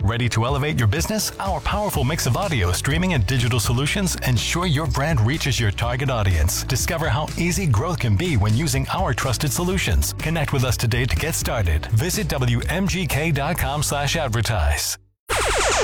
Ready to elevate your business? Our powerful mix of audio, streaming, and digital solutions ensure your brand reaches your target audience. Discover how easy growth can be when using our trusted solutions. Connect with us today to get started. Visit WMGK.com/advertise.